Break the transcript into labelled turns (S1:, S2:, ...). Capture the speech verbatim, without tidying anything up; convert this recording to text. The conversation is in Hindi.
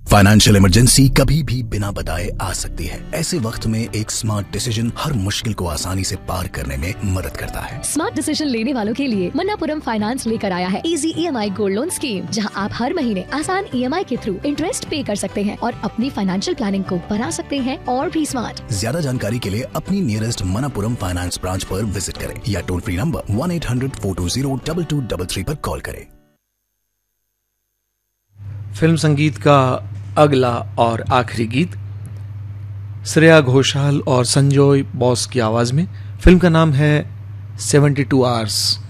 S1: फाइनेंशियल इमरजेंसी कभी भी बिना बताए आ सकती है। ऐसे वक्त में एक स्मार्ट डिसीजन हर मुश्किल को आसानी से पार करने में मदद करता है।
S2: स्मार्ट डिसीजन लेने वालों के लिए मन्नापुरम फाइनेंस लेकर आया है easy EMI gold loan scheme, जहां आप हर महीने आसान ईएमआई के थ्रू इंटरेस्ट पे कर सकते हैं और अपनी फाइनेंशियल प्लानिंग को बना सकते हैं और भी स्मार्ट।
S1: ज्यादा जानकारी के लिए अपनी नियरेस्ट मन्नापुरम फाइनेंस ब्रांच पर विजिट करें या toll free number one eight hundred four to zero double two double three पर कॉल करें।
S3: फिल्म संगीत का अगला और आखिरी गीत श्रेया घोषाल और संजय बॉस की आवाज में। फिल्म का नाम है सेवेंटी टू आवर्स।